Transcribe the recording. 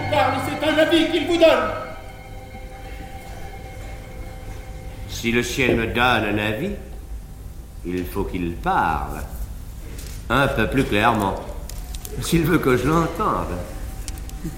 vous parle, c'est un avis qu'il vous donne. Si le ciel me donne un avis, il faut qu'il parle. Un peu plus clairement. S'il veut que je l'entende.